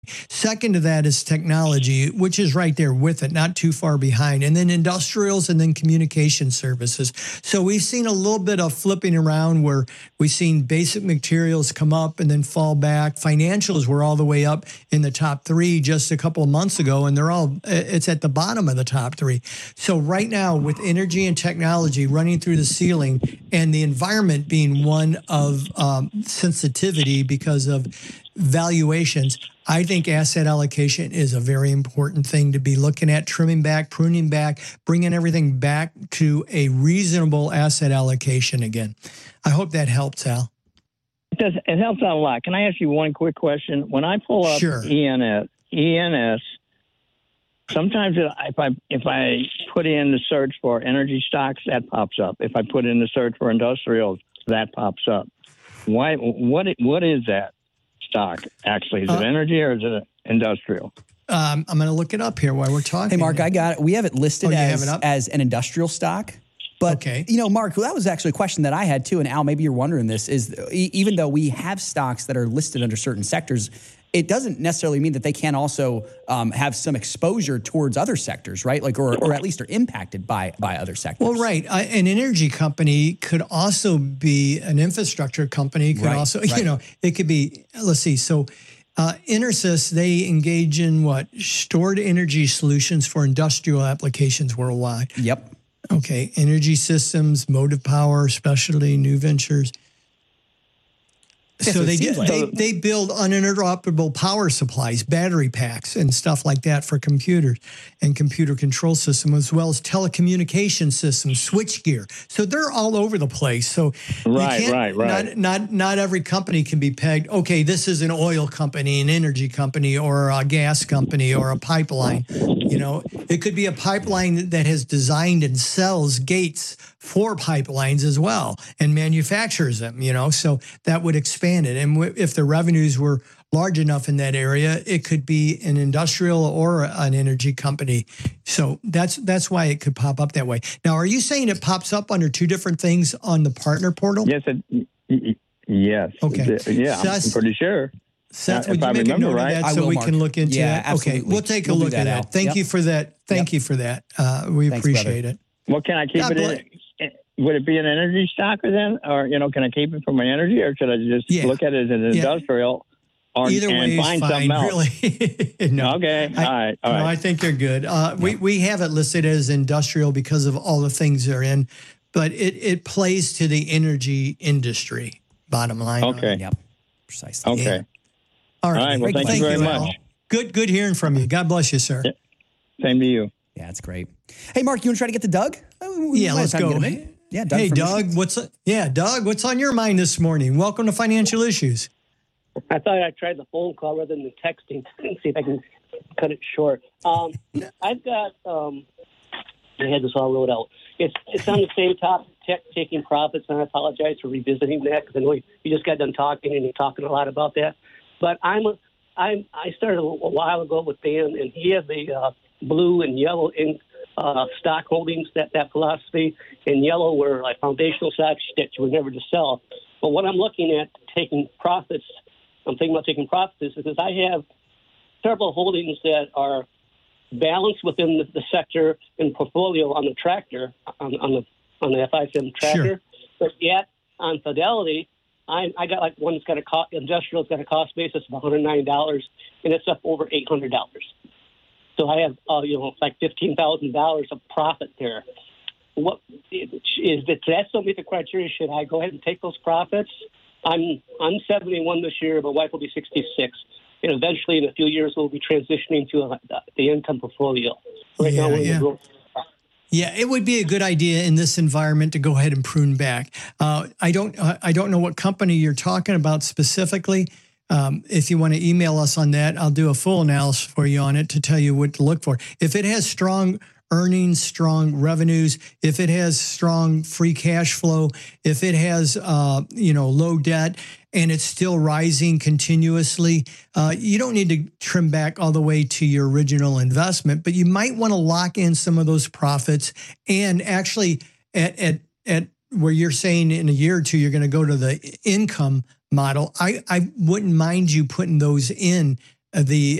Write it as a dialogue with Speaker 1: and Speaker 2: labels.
Speaker 1: Second to that is technology, which is right there with it, not too far behind. And then industrials and then communication services. So we've seen a little bit of flipping around where we've seen basic materials come up and then fall back. Financials were all the way up in the top three just a couple of months ago, and it's at the bottom of the top three. So right now, with energy and technology running through the ceiling and the environment being one of sensitivity because of valuations, I think asset allocation is a very important thing to be looking at, trimming back, pruning back, bringing everything back to a reasonable asset allocation again. I hope that helps, Al.
Speaker 2: It does. It helps out a lot. Can I ask you one quick question? When I pull up
Speaker 1: Sure.
Speaker 2: ENS, sometimes if I put in the search for energy stocks, that pops up. If I put in the search for industrials, that pops up. Why? What is that stock actually? Is it energy or is it industrial?
Speaker 1: I'm going to look it up here while we're talking.
Speaker 3: Hey, Mark, I got it. We have it listed
Speaker 1: have
Speaker 3: as an industrial stock. But,
Speaker 1: okay.
Speaker 3: Mark, that was actually a question that I had too. And Al, maybe you're wondering this, is even though we have stocks that are listed under certain sectors, it doesn't necessarily mean that they can't also have some exposure towards other sectors, right? Like, or at least are impacted by other sectors.
Speaker 1: Well, right. An energy company could also be an infrastructure company. Could also, it could be, let's see. So Intersys, they engage in stored energy solutions for industrial applications worldwide.
Speaker 3: Yep.
Speaker 1: Okay. Energy systems, motive power, specialty, new ventures. So they build uninterruptible power supplies, battery packs, and stuff like that for computers and computer control systems, as well as telecommunication systems, switchgear. So they're all over the place. So
Speaker 2: right.
Speaker 1: Not every company can be pegged. Okay, this is an oil company, an energy company, or a gas company, or a pipeline. It could be a pipeline that has designed and sells gates for pipelines as well and manufactures them, so that would expand it. And if the revenues were large enough in that area, it could be an industrial or an energy company. So that's why it could pop up that way. Now, are you saying it pops up under two different things on the partner portal?
Speaker 2: Yes. Yes.
Speaker 1: Okay.
Speaker 2: Yeah, Seth, I'm pretty sure.
Speaker 1: Seth, would you make a note of that so we can look into that?
Speaker 3: Absolutely.
Speaker 1: Okay, we'll take a look at that. Thank you for that. Thank you for that. We appreciate it.
Speaker 2: Well, can I keep it in? Would it be an energy stock then? Or, can I keep it for my energy, or should I just look at it as an industrial
Speaker 1: Either way is
Speaker 2: find
Speaker 1: fine,
Speaker 2: something else?
Speaker 1: Really. No.
Speaker 2: Okay. All right.
Speaker 1: No, I think you're good. We have it listed as industrial because of all the things they're in, but it plays to the energy industry, bottom line.
Speaker 2: Okay.
Speaker 3: Yep. Precisely.
Speaker 2: Okay.
Speaker 1: Yeah. All right.
Speaker 2: Well, thank you very much.
Speaker 1: Al. Good hearing from you. God bless you, sir.
Speaker 2: Yeah. Same to you.
Speaker 3: Yeah, that's great. Hey, Mark, you want to try to get to Doug?
Speaker 1: Let's go.
Speaker 3: Yeah, Doug.
Speaker 1: Hey, Doug, what's on your mind this morning? Welcome to Financial Issues.
Speaker 4: I thought I'd try the phone call rather than the texting and see if I can cut it short. I've got, I had this all wrote out. It's on the same topic, taking profits, and I apologize for revisiting that because I know you just got done talking and you're talking a lot about that. But I started a while ago with Dan, and he had the blue and yellow stock holdings, that philosophy. And yellow were like foundational stocks that you would never just sell. But what I'm looking at taking profits, I'm thinking about taking profits is I have several holdings that are balanced within the sector and portfolio on the tractor, on the FISM tractor.
Speaker 1: Sure.
Speaker 4: But yet on Fidelity, I got like one that's got industrial's got a cost basis of $109, and it's up over $800. So I have, like $15,000 of profit there. What is that? That still meet the criteria? Should I go ahead and take those profits? I'm 71 this year. My wife will be 66, and eventually, in a few years, we'll be transitioning to the income portfolio. Right now,
Speaker 1: Yeah, it would be a good idea in this environment to go ahead and prune back. I don't know what company you're talking about specifically. If you want to email us on that, I'll do a full analysis for you on it to tell you what to look for. If it has strong earnings, strong revenues, if it has strong free cash flow, if it has low debt and it's still rising continuously, you don't need to trim back all the way to your original investment, but you might want to lock in some of those profits. And actually at where you're saying in a year or two you're going to go to the income model, I wouldn't mind you putting those in the